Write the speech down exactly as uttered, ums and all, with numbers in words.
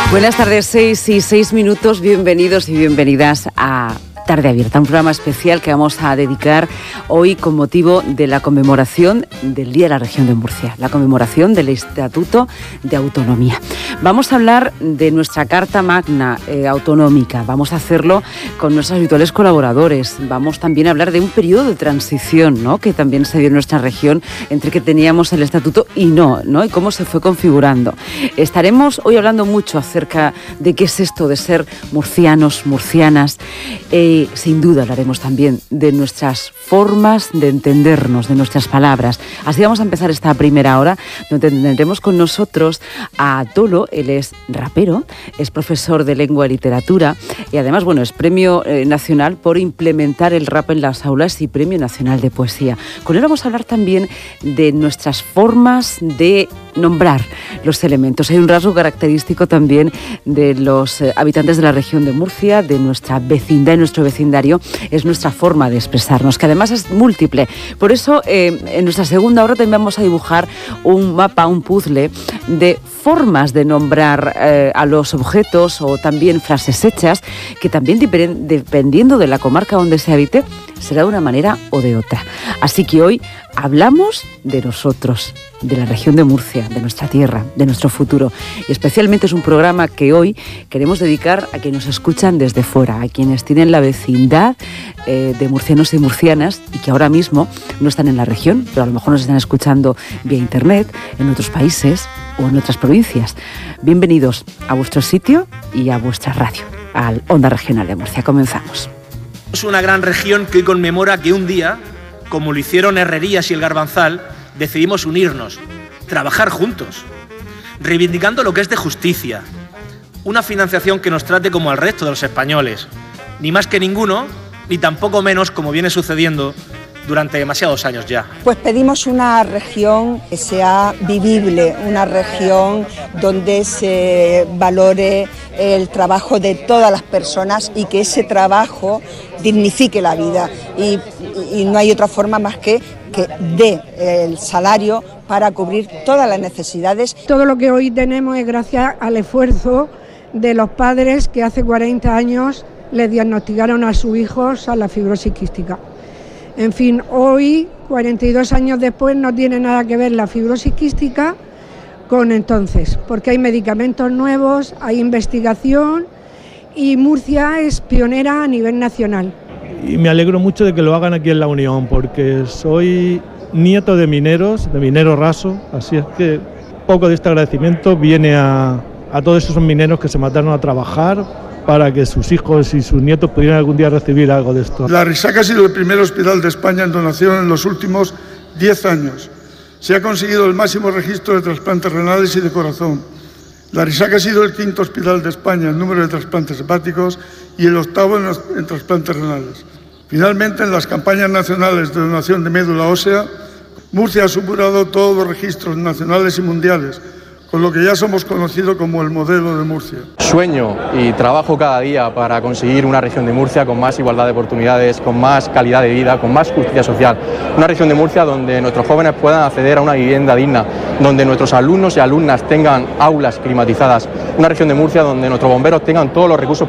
Buenas tardes, seis y seis minutos, bienvenidos y bienvenidas a Tarde Abierta, un programa especial que vamos a dedicar hoy con motivo de la conmemoración del Día de la Región de Murcia, la conmemoración del Estatuto de Autonomía. Vamos a hablar de nuestra Carta Magna eh, autonómica, vamos a hacerlo con nuestros habituales colaboradores, vamos también a hablar de un periodo de transición, ¿no?, que también se dio en nuestra región entre que teníamos el Estatuto y no, ¿no?, y cómo se fue configurando. Estaremos hoy hablando mucho acerca de qué es esto de ser murcianos, murcianas, eh, sin duda hablaremos también de nuestras formas de entendernos, de nuestras palabras. Así vamos a empezar esta primera hora, donde tendremos con nosotros a Tolo. Él es rapero, es profesor de lengua y literatura y además, bueno, es premio eh, nacional por implementar el rap en las aulas y premio nacional de poesía. Con él vamos a hablar también de nuestras formas de nombrar los elementos. Hay un rasgo característico también de los eh, habitantes de la región de Murcia, de nuestra vecindad y nuestro vecindario, es nuestra forma de expresarnos, que además es múltiple. Por eso, eh, en nuestra segunda hora también vamos a dibujar un mapa, un puzzle de formas de nombrar eh, a los objetos o también frases hechas, que también dependiendo de la comarca donde se habite, será de una manera o de otra. Así que hoy hablamos de nosotros, de la región de Murcia, de nuestra tierra, de nuestro futuro. Y especialmente es un programa que hoy queremos dedicar a quienes nos escuchan desde fuera, a quienes tienen la vecindad eh, de murcianos y murcianas y que ahora mismo no están en la región, pero a lo mejor nos están escuchando vía internet, en otros países o en otras provincias. Bienvenidos a vuestro sitio y a vuestra radio, al Onda Regional de Murcia. Comenzamos. Es una gran región que hoy conmemora que un día, como lo hicieron Herrerías y el Garbanzal, decidimos unirnos, trabajar juntos, reivindicando lo que es de justicia, una financiación que nos trate como al resto de los españoles, ni más que ninguno, ni tampoco menos como viene sucediendo durante demasiados años ya. Pues pedimos una región que sea vivible, una región donde se valore el trabajo de todas las personas y que ese trabajo dignifique la vida. Y, y no hay otra forma más que que dé el salario para cubrir todas las necesidades. Todo lo que hoy tenemos es gracias al esfuerzo de los padres que hace cuarenta años le diagnosticaron a sus hijos a la fibrosis quística. En fin, hoy, cuarenta y dos años después, no tiene nada que ver la fibrosis quística con entonces, porque hay medicamentos nuevos, hay investigación y Murcia es pionera a nivel nacional. Y me alegro mucho de que lo hagan aquí en La Unión, porque soy nieto de mineros, de minero raso, así es que poco de este agradecimiento viene a, a todos esos mineros que se mataron a trabajar para que sus hijos y sus nietos pudieran algún día recibir algo de esto. La Risaca ha sido el primer hospital de España en donación en los últimos diez años. Se ha conseguido el máximo registro de trasplantes renales y de corazón. La Risaca ha sido el quinto hospital de España en número de trasplantes hepáticos y el octavo en, los, en trasplantes renales. Finalmente, en las campañas nacionales de donación de médula ósea, Murcia ha superado todos los registros nacionales y mundiales, con lo que ya somos conocidos como el modelo de Murcia. Sueño y trabajo cada día para conseguir una región de Murcia con más igualdad de oportunidades, con más calidad de vida, con más justicia social. Una región de Murcia donde nuestros jóvenes puedan acceder a una vivienda digna, donde nuestros alumnos y alumnas tengan aulas climatizadas. Una región de Murcia donde nuestros bomberos tengan todos los recursos